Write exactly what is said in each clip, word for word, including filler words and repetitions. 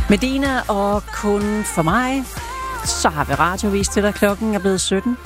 Medina og Kun for mig. Så har vi radiovis til dig. Klokken er blevet sytten.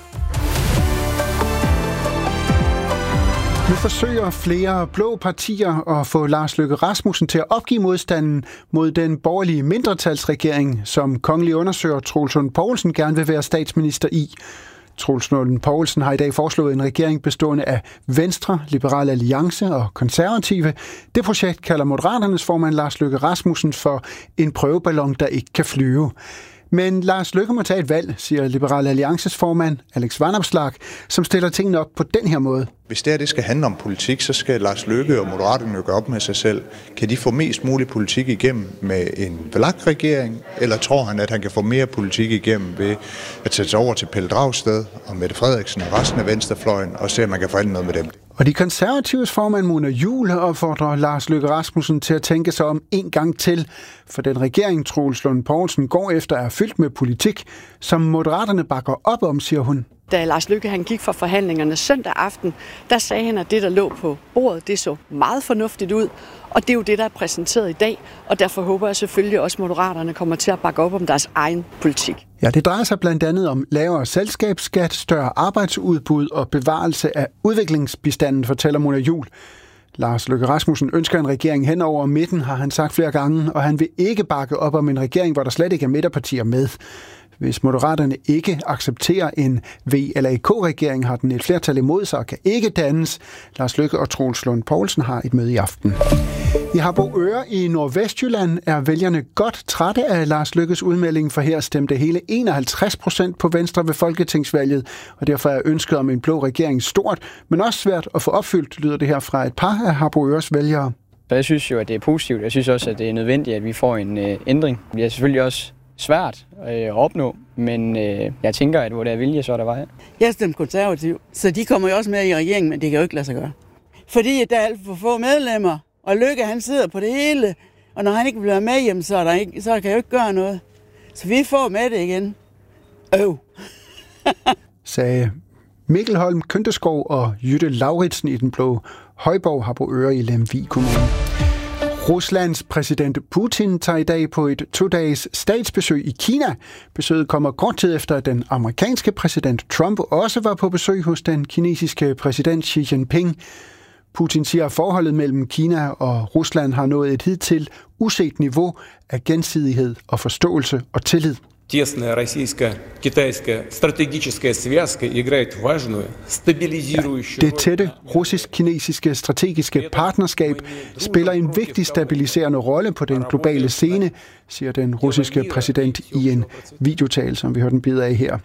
Nu forsøger flere blå partier at få Lars Løkke Rasmussen til at opgive modstanden mod den borgerlige mindretalsregering, som kongelig undersøger Troels Lund Poulsen gerne vil være statsminister i. Troels Lund Poulsen har i dag foreslået en regering bestående af Venstre, Liberal Alliance og Konservative. Det projekt kalder Moderaternes formand Lars Løkke Rasmussen for en prøveballon, der ikke kan flyve. Men Lars Løkke må tage et valg, siger Liberal Alliances formand Alex Vanopslagh, som stiller tingene op på den her måde. Hvis det her det skal handle om politik, så skal Lars Løkke og Moderaterne jo gøre op med sig selv. Kan de få mest mulig politik igennem med en V L A K-regering, eller tror han, at han kan få mere politik igennem ved at sætte sig over til Pelle Dragsted og Mette Frederiksen og resten af venstrefløjen, og se, om man kan forhandle noget med dem? Og de konservatives formand Mona Juul opfordrer Lars Løkke Rasmussen til at tænke sig om en gang til, for den regering Troels Lund Poulsen går efter er fyldt med politik, som Moderaterne bakker op om, siger hun. Da Lars Løkke han gik fra forhandlingerne søndag aften, der sagde han, at det, der lå på bordet, det så meget fornuftigt ud. Og det er jo det, der er præsenteret i dag, og derfor håber jeg selvfølgelig også, at Moderaterne kommer til at bakke op om deres egen politik. Ja, det drejer sig blandt andet om lavere selskabsskat, større arbejdsudbud og bevarelse af udviklingsbistanden, fortæller Mona Juul. Lars Løkke Rasmussen ønsker en regering hen over midten, har han sagt flere gange, og han vil ikke bakke op om en regering, hvor der slet ikke er midterpartier med. Hvis Moderaterne ikke accepterer en V L A K-regering, har den et flertal imod sig og kan ikke dannes. Lars Løkke og Troels Lund Poulsen har et møde i aften. I Harboøre i Nordvestjylland er vælgerne godt trætte af Lars Løkkes udmelding, for her stemte hele enoghalvtreds procent på Venstre ved folketingsvalget, og derfor er ønsket om en blå regering stort, men også svært at få opfyldt, lyder det her fra et par af Harboøres vælgere. Jeg synes jo, at det er positivt. Jeg synes også, at det er nødvendigt, at vi får en øh, ændring. Det er selvfølgelig også svært at opnå, men øh, jeg tænker, at hvor der er vilje, så er der vej. Jeg stemte konservativ, så de kommer jo også med i regeringen, men det kan jo ikke lade sig gøre. Fordi der er alt for få medlemmer, og Løkke han sidder på det hele, og når han ikke bliver med hjem, så, er der ikke, så kan jeg jo ikke gøre noget. Så vi får med det igen. Øv. Sagde Mikkel Holm Kynteskov og Jytte Lauritsen i den blå Højborg Harboøre i Lemvig Kommune. Ruslands præsident Putin tager i dag på et to-dages statsbesøg i Kina. Besøget kommer kort tid efter, at den amerikanske præsident Trump også var på besøg hos den kinesiske præsident Xi Jinping. Putin siger, at forholdet mellem Kina og Rusland har nået et hidtil uset niveau af gensidighed og forståelse og tillid. Тесная российско-китайская стратегическая связка играет важную стабилизирующую. Det tætte russisk-kinesiske strategiske partnerskab spiller en vigtig stabiliserende rolle på den globale scene, siger den russiske præsident i en videotale, som vi hørte en bid af her.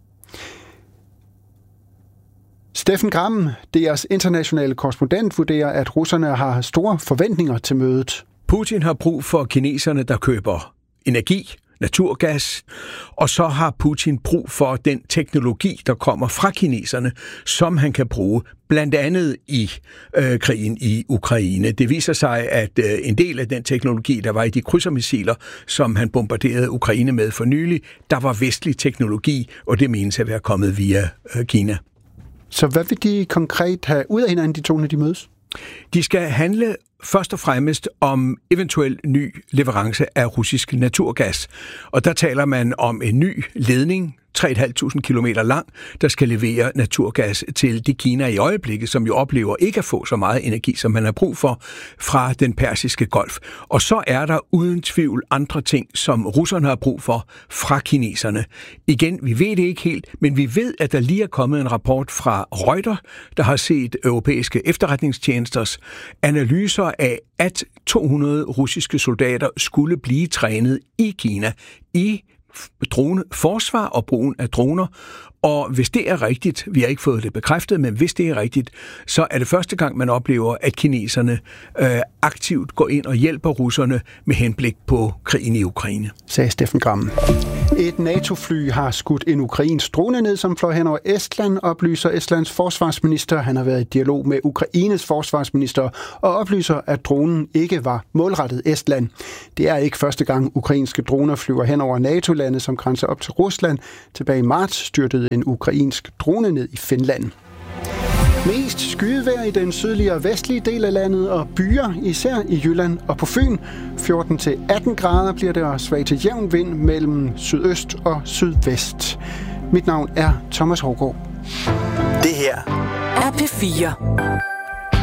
Steffen Gram, D R's internationale korrespondent, vurderer, at russerne har store forventninger til mødet. Putin har brug for kineserne, der køber energi, naturgas, og så har Putin brug for den teknologi, der kommer fra kineserne, som han kan bruge blandt andet i øh, krigen i Ukraine. Det viser sig, at øh, en del af den teknologi, der var i de krydsermissiler, som han bombarderede Ukraine med for nylig, der var vestlig teknologi, og det menes at være kommet via øh, Kina. Så hvad vil de konkret have ud af hinanden, de to, når de mødes? De skal handle først og fremmest om eventuel ny leverance af russisk naturgas. Og der taler man om en ny ledning, tre tusind fem hundrede kilometer lang, der skal levere naturgas til de Kina i øjeblikket, som jo oplever ikke at få så meget energi, som man har brug for fra den persiske golf. Og så er der uden tvivl andre ting, som russerne har brug for fra kineserne. Igen, vi ved det ikke helt, men vi ved, at der lige er kommet en rapport fra Reuters, der har set europæiske efterretningstjenesters analyser af, at to hundrede russiske soldater skulle blive trænet i Kina i droneforsvar og brugen af droner. Og hvis det er rigtigt, vi har ikke fået det bekræftet, men hvis det er rigtigt, så er det første gang, man oplever, at kineserne øh, aktivt går ind og hjælper russerne med henblik på krigen i Ukraine. Sagde Steffen Gram. Et NATO-fly har skudt en ukrainsk drone ned, som fløj hen over Estland, oplyser Estlands forsvarsminister. Han har været i dialog med Ukraines forsvarsminister og oplyser, at dronen ikke var målrettet Estland. Det er ikke første gang, ukrainske droner flyver hen over NATO-landet, som grænser op til Rusland. Tilbage i marts styrtede en ukrainsk drone ned i Finland. Mest skydevejr i den sydlige og vestlige del af landet og byer, især i Jylland og på Fyn. fjorten til atten grader bliver det, og svag til jævn vind mellem sydøst og sydvest. Mit navn er Thomas Hovgaard. Det her er P fire.